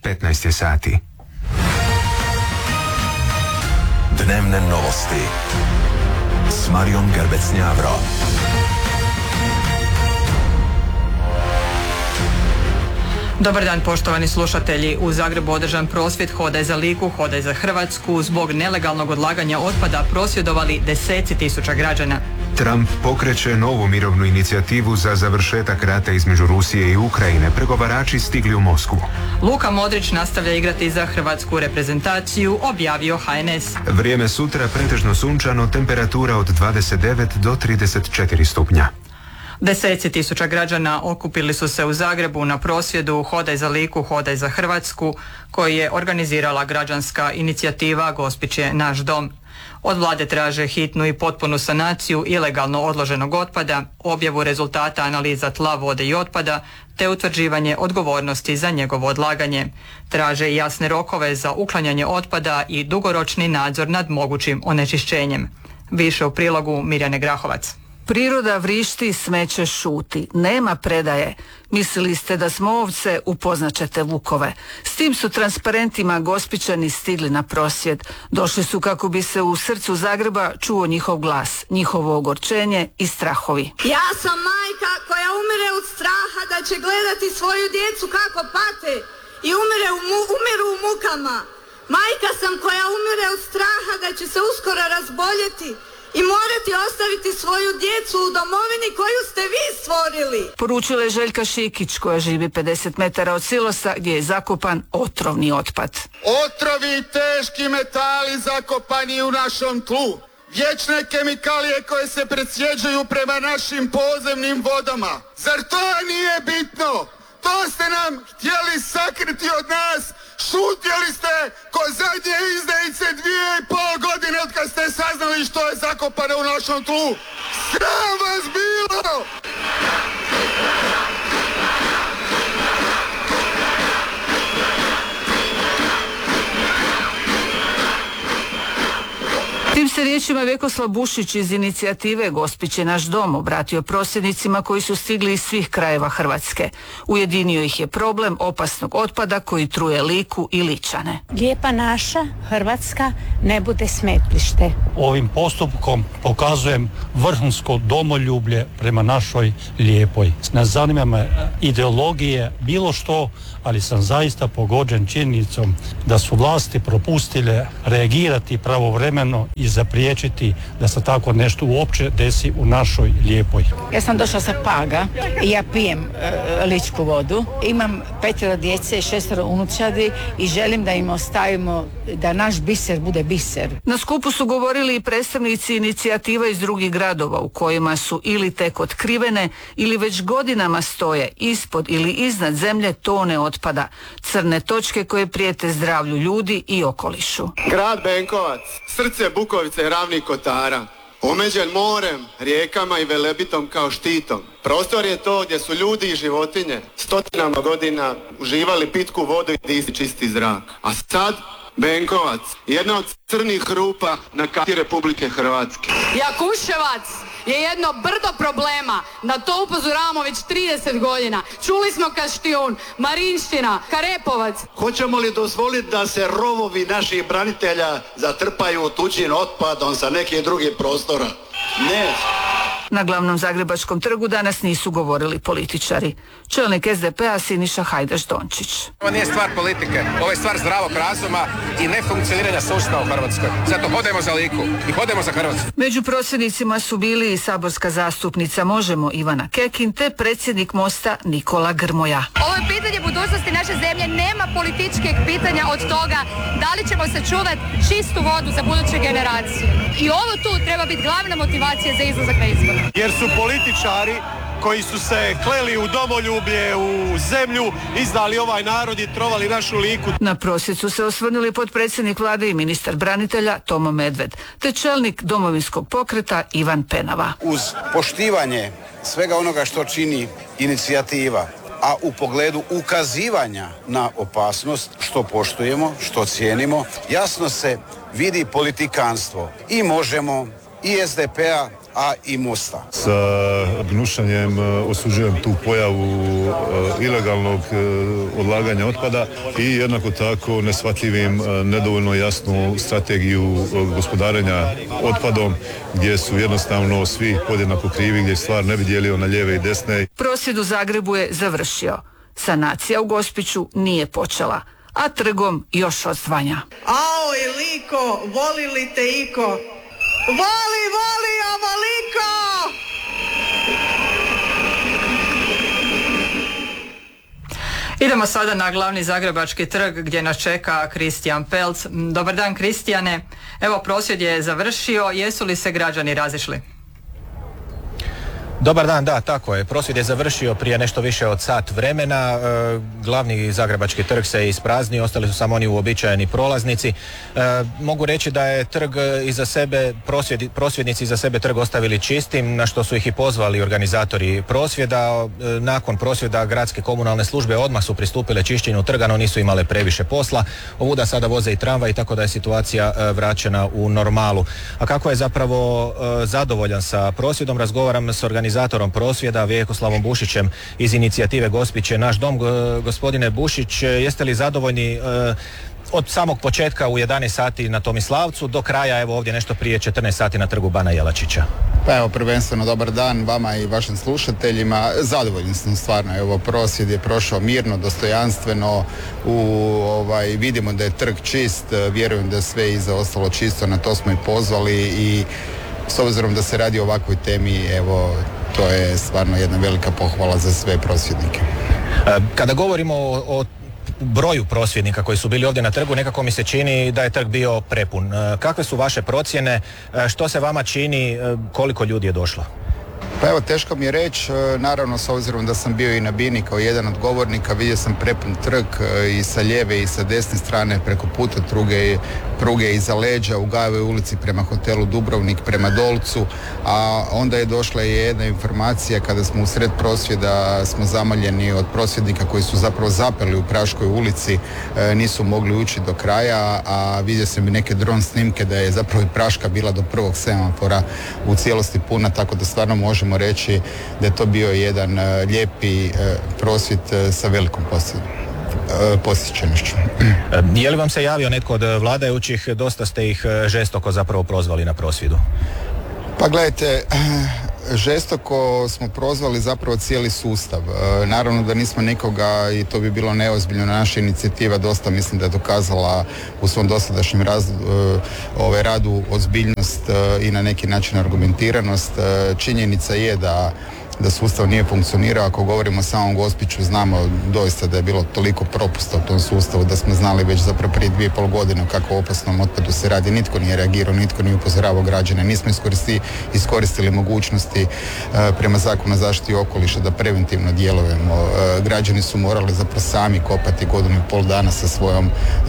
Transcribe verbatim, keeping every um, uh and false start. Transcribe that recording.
petnaest je sati. Dnevne novosti s Marijom Gerbec-Njavro. Dobar dan, poštovani slušatelji. U Zagrebu održan prosvjed Hodaj za Liku, Hodaj za Hrvatsku. Zbog nelegalnog odlaganja otpada prosvjedovali deseci tisuća građana. Trump pokreće novu mirovnu inicijativu za završetak rata između Rusije i Ukrajine. Pregovarači stigli u Moskvu. Luka Modrić nastavlja igrati za hrvatsku reprezentaciju, objavio H N S. Vrijeme sutra pretežno sunčano, temperatura od dvadeset devet do trideset četiri stupnja. Deseci tisuća građana okupili su se u Zagrebu na prosvjedu Hodaj za Liku, Hodaj za Hrvatsku, koji je organizirala građanska inicijativa Gospić je naš dom. Od vlade traže hitnu i potpunu sanaciju ilegalno odloženog otpada, objavu rezultata analiza tla, vode i otpada, te utvrđivanje odgovornosti za njegovo odlaganje. Traže jasne rokove za uklanjanje otpada i dugoročni nadzor nad mogućim onečišćenjem. Više u prilogu Mirjane Grahovac. Priroda vrišti, smeće šuti. Nema predaje. Mislili ste da smo ovce, upoznat ćete vukove. S tim su transparentima Gospićani stigli na prosvjed. Došli su kako bi se u srcu Zagreba čuo njihov glas, njihovo ogorčenje i strahovi. Ja sam majka koja umire od straha da će gledati svoju djecu kako pate i umire u mu, umiru u mukama. Majka sam koja umire od straha da će se uskoro razboljeti i morati ostaviti svoju djecu u domovini koju ste vi stvorili. Poručila je Željka Šikić koja živi pedeset metara od silosa gdje je zakopan otrovni otpad. Otrovi i teški metali zakopani u našom tlu. Vječne kemikalije koje se presjeđuju prema našim podzemnim vodama. Zar to nije bitno? To ste nam htjeli sakriti od nas. Šutjeli ste ko zadnje izdajice dvije i pol godine od kad ste saznali što je zakopano u našom tlu. Sram vas bilo! Tim se riječima Vjekoslav Bušić iz inicijative Gospić je naš dom obratio prosvjednicima koji su stigli iz svih krajeva Hrvatske. Ujedinio ih je problem opasnog otpada koji truje Liku i Ličane. Lijepa naša Hrvatska ne bude smetlište. Ovim postupkom pokazujem vrhunsko domoljublje prema našoj lijepoj. Ne zanima me ideologije, bilo što, ali sam zaista pogođen činjenicom da su vlasti propustile reagirati pravovremeno i zapriječiti da se tako nešto uopće desi u našoj lijepoj. Ja sam došla sa Paga i ja pijem e, ličku vodu. Imam petero djece i šestero unučadi i želim da im ostavimo da naš biser bude biser. Na skupu su govorili i predstavnici inicijativa iz drugih gradova u kojima su ili tek otkrivene ili već godinama stoje ispod ili iznad zemlje tone otpada, crne točke koje prijete zdravlju ljudi i okolišu. Grad Benkovac, srce Bukovice i Ravnih Kotara, omeđen morem, rijekama i Velebitom kao štitom. Prostor je to gdje su ljudi i životinje stotinama godina uživali pitku vodu i disali čisti zrak. A sad Benkovac, jedna od crnih rupa na karti Republike Hrvatske. Jakuševac je jedno brdo problema, na to upozoravamo već trideset godina. Čuli smo Kaštijun, Marinština, Karepovac. Hoćemo li dozvoliti da se rovovi naših branitelja zatrpaju tuđim otpadom sa nekih drugih prostora? Ne. Na glavnom zagrebačkom trgu danas nisu govorili političari. Čelnik S D P-a Siniša Hajdaš Dončić. Ovo nije stvar politike, ovo je stvar zdravog razuma i nefunkcioniranja sustava u Hrvatskoj. Zato hodemo za Liku i hodemo za Hrvatsku. Među prosvjednicima su bili i saborska zastupnica Možemo Ivana Kekin te predsjednik Mosta Nikola Grmoja. Ovo je pitanje budućnosti naše zemlje, nema političkih pitanja od toga da li ćemo sačuvati čistu vodu za buduće generacije. I ovo tu treba biti glavna motivacija za izlazak na izbore. Jer su političari koji su se kleli u domoljublje, u zemlju, izdali ovaj narod i trovali našu Liku. Na prosvjed su se osvrnuli potpredsjednik vlade i ministar branitelja Tomo Medved, te čelnik Domovinskog pokreta Ivan Penava. Uz poštivanje svega onoga što čini inicijativa, a u pogledu ukazivanja na opasnost, što poštujemo, što cijenimo, jasno se vidi politikanstvo i Možemo, i S D P-a, a i mosta. Sa gnušanjem osuđujem tu pojavu ilegalnog odlaganja otpada i jednako tako neshvatljivim nedovoljno jasnu strategiju gospodarenja otpadom gdje su jednostavno svi podjednako krivi, gdje stvar ne bi dijelio na lijeve i desne. Prosvjed u Zagrebu je završio. Sanacija u Gospiću nije počela, a trgom još odzvanja. Ao i liko, voli li te iko? Voli, voli, ovoliko! Idemo sada na glavni zagrebački trg gdje nas čeka Kristijan Pelc. Dobar dan, Kristijane. Evo, prosvjed je završio. Jesu li se građani razišli? Dobar dan, da, tako je. Prosvjed je završio prije nešto više od sat vremena. E, glavni zagrebački trg se ispraznio, ostali su samo oni uobičajeni prolaznici. E, mogu reći da je trg iza sebe, prosvjed, prosvjednici iza sebe trg ostavili čistim, na što su ih i pozvali organizatori prosvjeda. E, nakon prosvjeda gradske komunalne službe odmah su pristupile čišćenju trga, no nisu imale previše posla. Ovuda sada voze i tramvaj, tako da je situacija e, vraćena u normalu. A kako je zapravo e, zadovoljan sa prosvjedom, razgovaram s organizatorima organizatorom prosvjeda Vjekoslavom Bušićem iz inicijative Gospić je naš dom. Gospodine Bušić, jeste li zadovoljni od samog početka u jedanaest sati na Tomislavcu do kraja evo ovdje nešto prije četrnaest sati na trgu Bana Jelačića? Pa evo, prvenstveno dobar dan vama i vašim slušateljima. Zadovoljni sam stvarno, evo prosvjed je prošao mirno, dostojanstveno, u, ovaj, vidimo da je trg čist, vjerujem da je sve iza ostalo čisto, na to smo i pozvali i s obzirom da se radi o ovakvoj temi, evo, to je stvarno jedna velika pohvala za sve prosvjednike. Kada govorimo o, o broju prosvjednika koji su bili ovdje na trgu, nekako mi se čini da je trg bio prepun. Kakve su vaše procjene? Što se vama čini? Koliko ljudi je došlo? Pa evo, teško mi je reći, naravno s obzirom da sam bio i na Bini kao jedan od govornika, vidio sam prepun trg i sa lijeve i sa desne strane preko puta pruge, pruge iza leđa u Gajevoj ulici prema hotelu Dubrovnik, prema Dolcu, a onda je došla i jedna informacija kada smo u sred prosvjeda smo zamoljeni od prosvjednika koji su zapravo zapeli u Praškoj ulici, nisu mogli ući do kraja, a vidio sam i neke dron snimke da je zapravo i Praška bila do prvog semafora u cijelosti puna, tako da stvarno možemo reći da je to bio jedan uh, lijepi uh, prosvjed uh, sa velikom posjećenošću. Je li vam se javio netko od vladajućih? Dosta ste ih žestoko zapravo prozvali na prosvjedu. Pa gledajte, žestoko smo prozvali zapravo cijeli sustav. E, naravno da nismo nikoga, i to bi bilo neozbiljno, naša inicijativa dosta mislim da je dokazala u svom dosadašnjem raz, e, ovaj radu ozbiljnost e, i na neki način argumentiranost. E, činjenica je da da sustav nije funkcionirao. Ako govorimo o samom Gospiću, znamo doista da je bilo toliko propusta u tom sustavu da smo znali već zapravo prije dvije i pol godine kako o opasnom otpadu se radi. Nitko nije reagirao, nitko nije upozoravao građane. Nismo iskoristili, iskoristili mogućnosti e, prema Zakonu o zaštiti okoliša da preventivno djelujemo. E, građani su morali zapravo sami kopati godinu i pol dana sa svojom